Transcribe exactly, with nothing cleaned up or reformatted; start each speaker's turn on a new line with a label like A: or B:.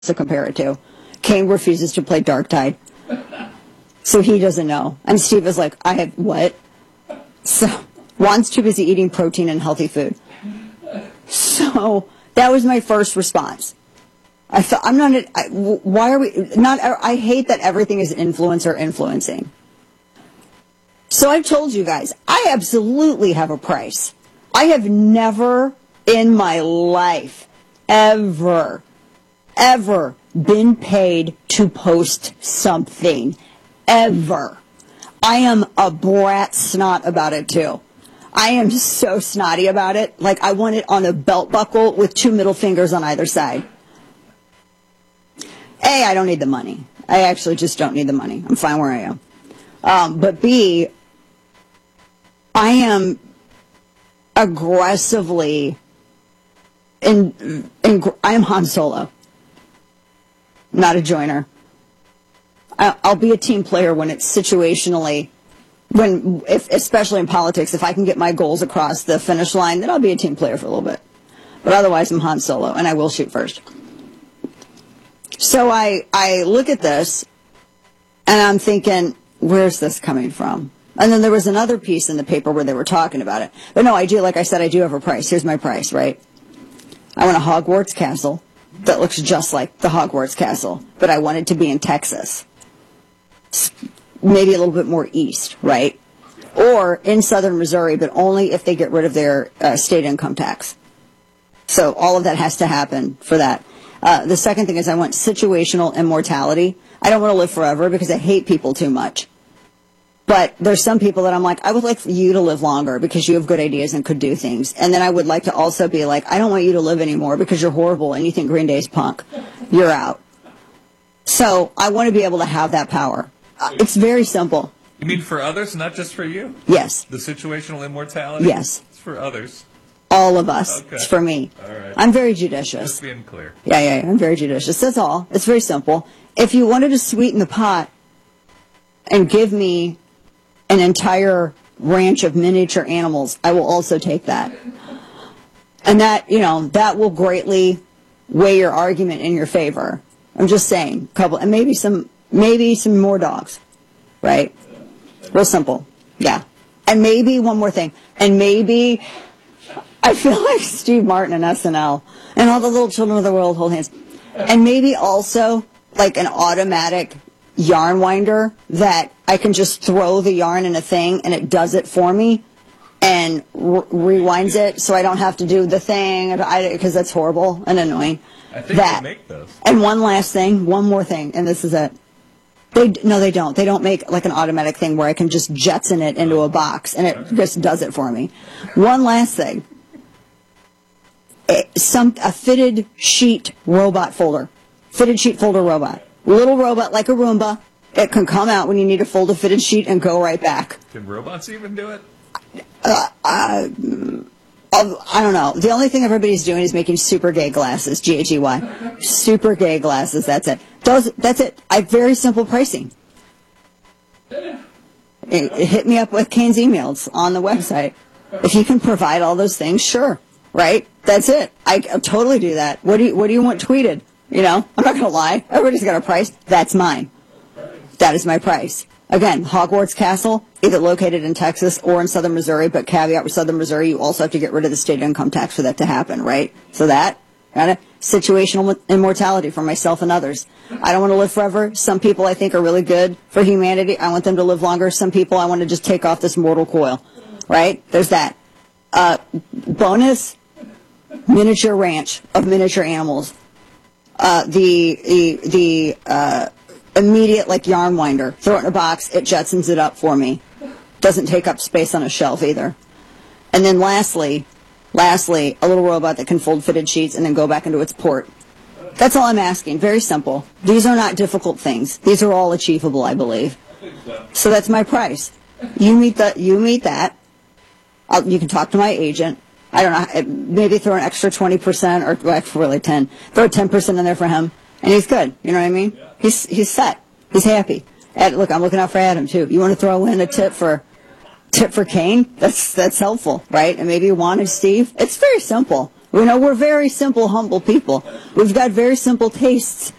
A: to compare it to. Kane refuses to play Darktide. So he doesn't know. And Steve is like, I have what? So Juan's too busy eating protein and healthy food. So that was my first response. I thought, I'm not, I, why are we, not, I hate that everything is influencer influencing. So I've told you guys, I absolutely have a price. I have never in my life, ever, ever been paid to post something. Ever. I am a brat snot about it too. I am so snotty about it. Like I want it on a belt buckle with two middle fingers on either side. A, I don't need the money. I actually just don't need the money. I'm fine where I am. Um, but B, I am aggressively in, in I am Han Solo, not a joiner. I, I'll be a team player when it's situationally, when if especially in politics, if I can get my goals across the finish line, then I'll be a team player for a little bit. But otherwise, I'm Han Solo, and I will shoot first. So I I look at this, and I'm thinking, where's this coming from? And then there was another piece in the paper where they were talking about it. But no, I do, like I said, I do have a price. Here's my price, right? I want a Hogwarts castle that looks just like the Hogwarts castle, but I want it to be in Texas. Maybe a little bit more east, right? Or in southern Missouri, but only if they get rid of their uh, state income tax. So all of that has to happen for that. Uh, the second thing is I want situational immortality. I don't want to live forever because I hate people too much. But there's some people that I'm like, I would like for you to live longer because you have good ideas and could do things. And then I would like to also be like, I don't want you to live anymore because you're horrible and you think Green Day's punk. You're out. So I want to be able to have that power. Uh, it's very simple.
B: You mean for others, not just for you?
A: Yes.
B: The situational immortality?
A: Yes.
B: It's for others.
A: All of us.
B: Okay.
A: It's for me.
B: All right.
A: I'm very judicious.
B: Just being clear.
A: Yeah, yeah, yeah, I'm very judicious. That's all. It's very simple. If you wanted to sweeten the pot and give me an entire ranch of miniature animals, I will also take that. And that, you know, that will greatly weigh your argument in your favor. I'm just saying, couple, and maybe some, maybe some more dogs, right? Real simple, yeah. And maybe one more thing, and maybe I feel like Steve Martin and S N L and all the little children of the world hold hands, and maybe also like an automatic yarn winder that I can just throw the yarn in a thing and it does it for me and re rewinds it so I don't have to do the thing because that's horrible and annoying.
B: I think
A: that.
B: they make those.
A: And one last thing, one more thing, and this is it. They no, they don't. They don't make like an automatic thing where I can just jetson it into a box and it just does it for me. One last thing. It, some a fitted sheet robot folder, fitted sheet folder robot, little robot like a Roomba. It can come out when you need to fold a fitted sheet and go right back.
B: Can robots even do it?
A: Uh, uh, I don't know. The only thing everybody's doing is making super gay glasses, G H E Y. Super gay glasses, that's it. Those, that's it. I have very simple pricing. It, it hit me up with Kane's emails on the website. If you can provide all those things, sure. Right? That's it. I, I'll totally do that. What do you, what do you want tweeted? You know, I'm not going to lie. Everybody's got a price. That's mine. That is my price. Again, Hogwarts Castle, either located in Texas or in southern Missouri, but caveat with southern Missouri, you also have to get rid of the state income tax for that to happen, right? So that, got it? Situational immortality for myself and others. I don't want to live forever. Some people I think are really good for humanity. I want them to live longer. Some people I want to just take off this mortal coil, right? There's that. Uh, bonus, miniature ranch of miniature animals. Uh, the, the, the, uh, immediate like yarn winder, throw it in a box, it jetsons it up for me. Doesn't take up space on a shelf either. And then lastly, lastly, a little robot that can fold fitted sheets and then go back into its port. That's all I'm asking. Very simple. These are not difficult things. These are all achievable, I believe. So that's my price. You meet that. You meet that. I'll, you can talk to my agent. I don't know. Maybe throw an extra twenty percent or well, really ten. Throw ten percent in there for him, and he's good. You know what I mean? He's he's set. He's happy. Ed, look, I'm looking out for Adam too. You want to throw in a tip for tip for Kane? That's that's helpful, right? And maybe Juan and Steve. It's very simple. We know we're very simple, humble people. We've got very simple tastes.